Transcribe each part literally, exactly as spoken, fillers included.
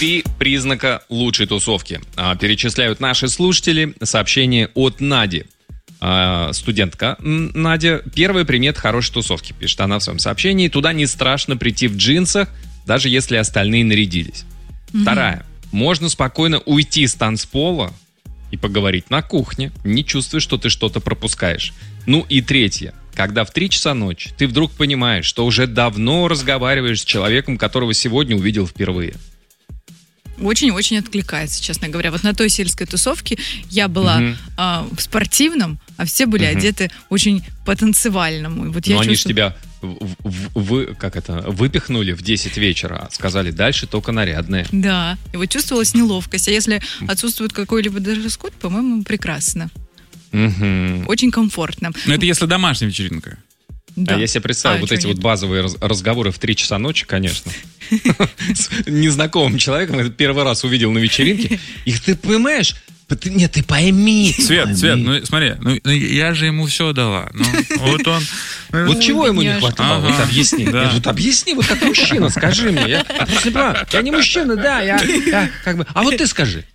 Три признака лучшей тусовки. А, перечисляют наши слушатели. Сообщение от Нади. А, студентка Надя. Первая примета хорошей тусовки, пишет она в своем сообщении. Туда не страшно прийти в джинсах, даже если остальные нарядились. Mm-hmm. Вторая. Можно спокойно уйти с танцпола и поговорить на кухне, не чувствуя, что ты что-то пропускаешь. Ну и третье. Когда в три часа ночи ты вдруг понимаешь, что уже давно разговариваешь с человеком, которого сегодня увидел впервые. Очень-очень откликается, честно говоря. Вот на той сельской тусовке я была угу. э, в спортивном, а все были угу. одеты очень по-танцевальному. Вот я Но чувствую... они же тебя в, в, в, как это, выпихнули в десять вечера, сказали, дальше только нарядные. Да, и вот чувствовалась неловкость. А если отсутствует какой-либо дресс-код, по-моему, прекрасно. Угу. Очень комфортно. Но это если домашняя вечеринка. Да. А я себе представил а, вот эти нет? вот базовые раз- разговоры в три часа ночи, конечно. С незнакомым человеком. Я первый раз увидел на вечеринке. И ты понимаешь... Нет, ты пойми. Свет, пойми. Свет, ну смотри, ну я же ему все дала. Ну, вот он. Вот чего ему не хватало? Ага, вот объясни. Да. Вот объясни, вот как мужчина, скажи мне. Я просто не понимаю. Я не мужчина, да, я, я как бы. А вот ты скажи.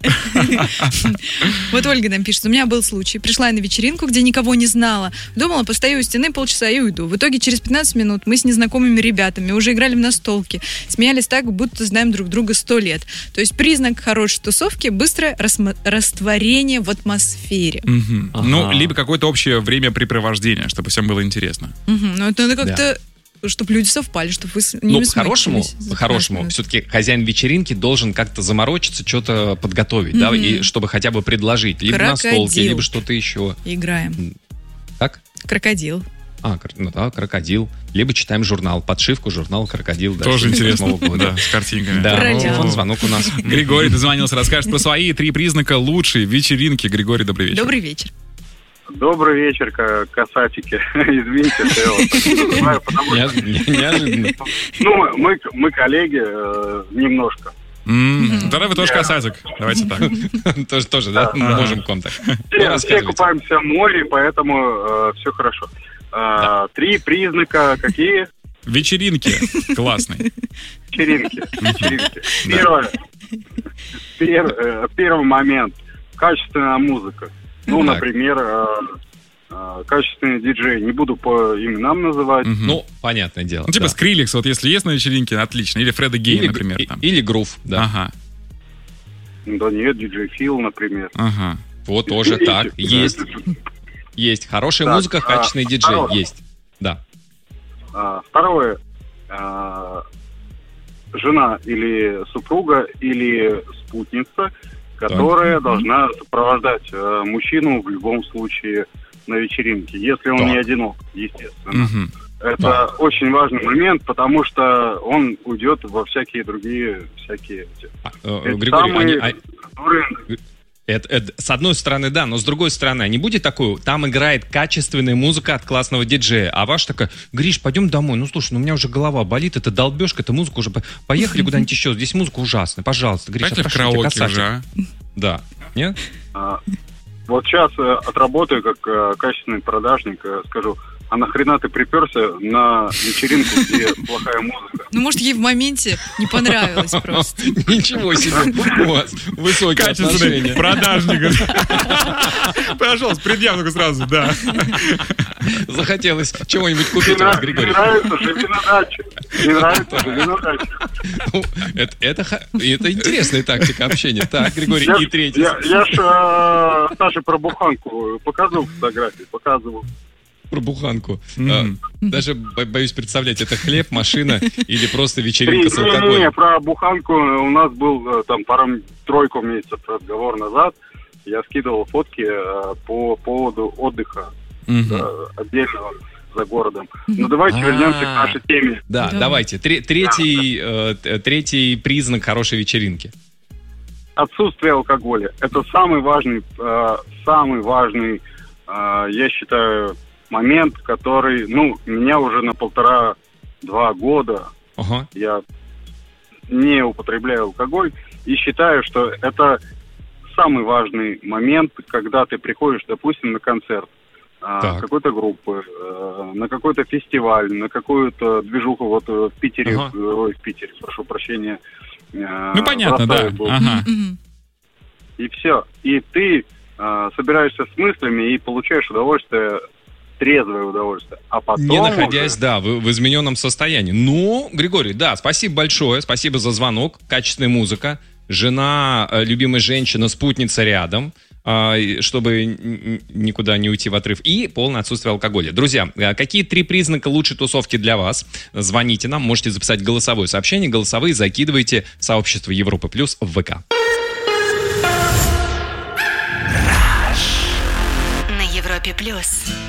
Вот Ольга нам пишет: у меня был случай. Пришла я на вечеринку, где никого не знала. Думала, постою у стены полчаса и уйду. В итоге через пятнадцать минут мы с незнакомыми ребятами уже играли в настолки. Смеялись так, будто знаем друг друга сто лет. То есть признак хорошей тусовки — быстрое растворение творение в атмосфере. Угу. Ага. Ну, либо какое-то общее времяпрепровождение, чтобы всем было интересно. Угу. Ну, это надо как-то, да. чтобы люди совпали, чтобы вы с ними Ну, по-хорошему, по-хорошему, все-таки хозяин вечеринки должен как-то заморочиться, что-то подготовить, угу. да, и чтобы хотя бы предложить. Либо Крокодил. настолки, либо что-то еще. Играем. Как? Крокодил. А, ну да, крокодил. Либо читаем журнал, подшивку, журнал «Крокодил». Да, тоже интересно, да, с картинками. Да, ну, вон звонок у нас. Григорий дозвонился, расскажет про свои три признака лучшей вечеринки. Григорий, добрый вечер. Добрый вечер. Добрый вечер, касатики. Извините, что я вас называю, потому что... Неожиданно. Ну, мы, мы коллеги немножко. Тогда вы тоже касатик. Давайте так. Тоже, тоже, да? Можем контакт. Все купаемся в море, поэтому все хорошо. А, да. Три признака какие? Вечеринки. Классные. Вечеринки. Вечеринки. Первое. Пер, первый момент. Качественная музыка. Ну, так. например, а, а, качественный диджей. Не буду по именам называть. Угу. Ну, понятное дело. Ну, типа да. Скриллекс, вот если есть на вечеринке, отлично. Или Фреда Гей, например. И, там. Или Грув, да. Ага. Да нет, диджей Фил, например. Ага. Вот тоже и, так. И, есть. Есть. Хорошая так, музыка, качественный а, диджей. Второе. Есть. Да. А, второе. А, жена или супруга, или спутница, которая так. должна сопровождать а, мужчину в любом случае на вечеринке, если он так. не одинок, естественно. Угу. Это да. очень важный момент, потому что он уйдет во всякие другие всякие... А, э, Григорий, самые, они, которые... Это, это, с одной стороны, да, но с другой стороны, не будет такой, там играет качественная музыка от классного диджея, а ваш такая: Гриш, пойдем домой. Ну, слушай, ну у меня уже голова болит, это долбежка, это музыка уже... Поехали куда-нибудь еще, здесь музыка ужасная, пожалуйста. Гриша, прошу тебя, караоке уже, а? Да. Нет? А, вот сейчас э, отработаю как э, качественный продажник, э, скажу: а нахрена ты приперся на вечеринку, где плохая музыка? Ну, может, ей в моменте не понравилось просто. Ничего себе, у вас высокие отношения. Продажник. Пожалуйста, предъявку сразу, да. Захотелось чего-нибудь купить у вас, Григорий. Не нравится, живи на даче. Не нравится, живи на даче. Это интересная тактика общения. Так, Григорий, и третий. Я ж Саше про буханку показывал фотографии, показывал. Про буханку. Mm-hmm. А, даже боюсь представлять, это хлеб, машина или просто вечеринка не, с алкоголем? Не, не, про буханку у нас был там пару-тройку месяцев разговор назад. Я скидывал фотки по поводу отдыха mm-hmm. отдельного за городом. Ну, давайте А-а-а. вернемся к нашей теме. Да, да. давайте. Третий, э, третий признак хорошей вечеринки. Отсутствие алкоголя. Это самый важный, э, самый важный, э, я считаю, момент, который, ну, меня уже на полтора-два года ага. я не употребляю алкоголь и считаю, что это самый важный момент, когда ты приходишь, допустим, на концерт а, какой-то группы, а, на какой-то фестиваль, на какую-то движуху, вот в Питере, ага. ой, в Питере, прошу прощения, э, Ну, понятно, да. бросаю бухло. Ага. Мгм. И все. И ты э, собираешься с мыслями и получаешь удовольствие, трезвое удовольствие. А потом Не находясь, уже- да, в, в измененном состоянии. Ну, Григорий, да, спасибо большое, спасибо за звонок, качественная музыка, жена, э, любимая женщина, спутница рядом, э, и чтобы н- н- никуда не уйти в отрыв, и полное отсутствие алкоголя. Друзья, э, какие три признака лучшей тусовки для вас? Звоните нам, можете записать голосовое сообщение, голосовые закидывайте в сообщество Европы Плюс в ВК. На Европе плюс.